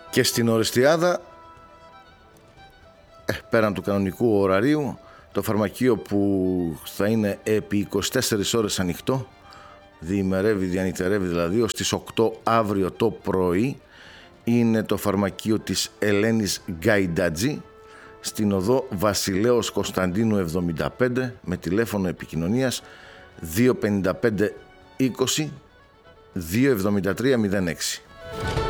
Και στην Ορεστιάδα, πέραν του κανονικού ωραρίου, το φαρμακείο που θα είναι επί 24 ώρες ανοιχτό, διημερεύει, διανυκτερεύει δηλαδή, ως τις 8 αύριο το πρωί, είναι το φαρμακείο της Ελένης Γκαϊντατζή, στην οδό Βασιλέως Κωνσταντίνου 75, με τηλέφωνο επικοινωνίας 255 20 273 06.